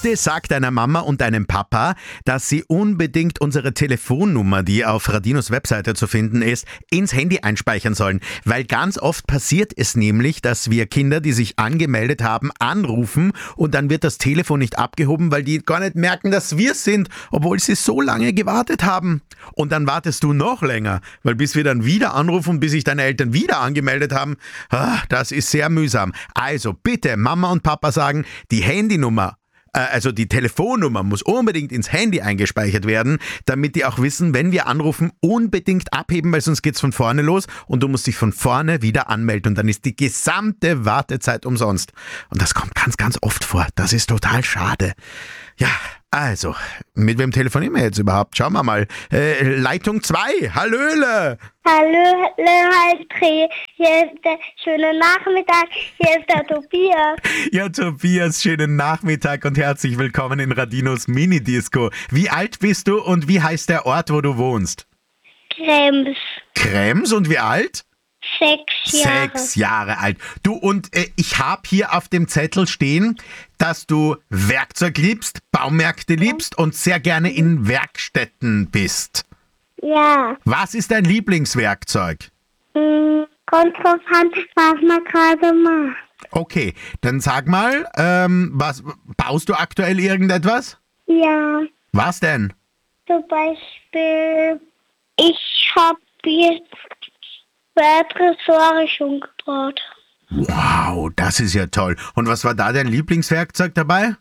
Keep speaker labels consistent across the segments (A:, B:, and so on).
A: Bitte sag deiner Mama und deinem Papa, dass sie unbedingt unsere Telefonnummer, die auf Radinos Webseite zu finden ist, ins Handy einspeichern sollen. Weil ganz oft passiert es nämlich, dass wir Kinder, die sich angemeldet haben, anrufen und dann wird das Telefon nicht abgehoben, weil die gar nicht merken, dass wir es sind, obwohl sie so lange gewartet haben. Und dann wartest du noch länger, weil bis wir dann wieder anrufen, bis sich deine Eltern wieder angemeldet haben, das ist sehr mühsam. Also bitte Mama und Papa sagen, die Handynummer, also die Telefonnummer muss unbedingt ins Handy eingespeichert werden, damit die auch wissen, wenn wir anrufen, unbedingt abheben, weil sonst geht's von vorne los und du musst dich von vorne wieder anmelden und dann ist die gesamte Wartezeit umsonst. Und das kommt ganz, ganz oft vor. Das ist total schade. Ja, also, mit wem telefonieren wir jetzt überhaupt? Schauen wir mal. Leitung 2, hallöle!
B: Hallo, Heidreh. Hier ist der schöne Nachmittag. Hier ist der Tobias.
A: Ja, Tobias, schönen Nachmittag und herzlich willkommen in Radinos Mini-Disco. Wie alt bist du und wie heißt der Ort, wo du wohnst?
B: Krems.
A: Krems und wie alt?
B: 6 Jahre.
A: 6 Jahre alt. Du, und ich habe hier auf dem Zettel stehen, dass du Werkzeug liebst, Baumärkte liebst und sehr gerne in Werkstätten bist.
B: Ja.
A: Was ist dein Lieblingswerkzeug?
B: Kommt drauf an, was man gerade macht.
A: Okay, dann sag mal, was baust du aktuell irgendetwas?
B: Ja.
A: Was denn?
B: Zum Beispiel, ich habe jetzt Tresore schon gebaut.
A: Wow, das ist ja toll. Und was war da dein Lieblingswerkzeug dabei?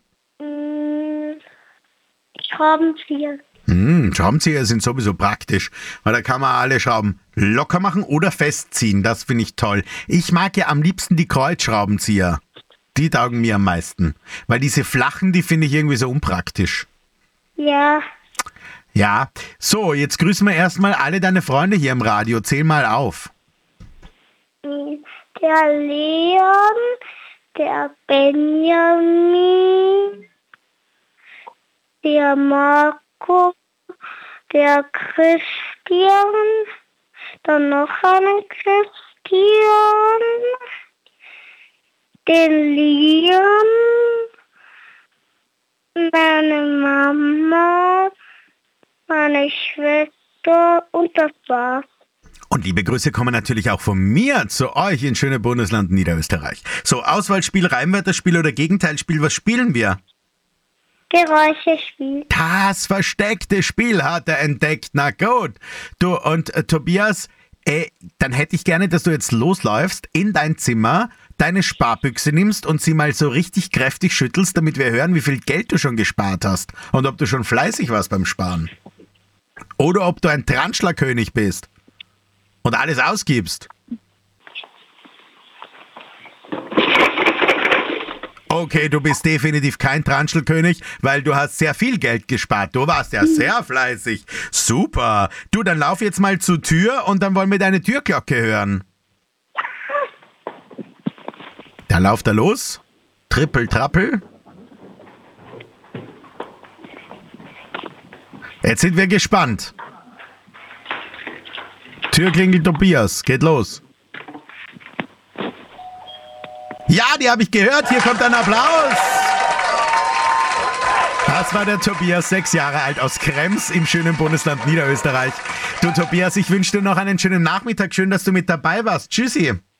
B: Schraubenzieher.
A: Schraubenzieher sind sowieso praktisch, weil da kann man alle Schrauben locker machen oder festziehen. Das finde ich toll. Ich mag ja am liebsten die Kreuzschraubenzieher. Die taugen mir am meisten. Weil diese flachen, die finde ich irgendwie so unpraktisch.
B: Ja.
A: Ja, so, jetzt grüßen wir erstmal alle deine Freunde hier im Radio. Zähl mal auf.
B: Der Leon, der Benjamin, der Marco, der Christian, dann noch einen Christian, den Leon, meine Mama, meine Schwester und das war's.
A: Und liebe Grüße kommen natürlich auch von mir zu euch in schöne Bundesland Niederösterreich. So, Auswahlspiel, Reimwörterspiel oder Gegenteilspiel, was spielen wir?
B: Geräuschespiel.
A: Das versteckte Spiel hat er entdeckt. Na gut. Du und Tobias, dann hätte ich gerne, dass du jetzt losläufst in dein Zimmer, deine Sparbüchse nimmst und sie mal so richtig kräftig schüttelst, damit wir hören, wie viel Geld du schon gespart hast und ob du schon fleißig warst beim Sparen. Oder ob du ein Transchlerkönig bist und alles ausgibst. Okay, du bist definitiv kein Transchelkönig, weil du hast sehr viel Geld gespart. Du warst ja sehr fleißig. Super. Du, dann lauf jetzt mal zur Tür und dann wollen wir deine Türglocke hören. Da lauft er los. Trippel, trappel. Jetzt sind wir gespannt. Türklingel Tobias, geht los. Ja, die habe ich gehört. Hier kommt ein Applaus. Das war der Tobias, 6 Jahre alt, aus Krems im schönen Bundesland Niederösterreich. Du Tobias, ich wünsche dir noch einen schönen Nachmittag. Schön, dass du mit dabei warst. Tschüssi.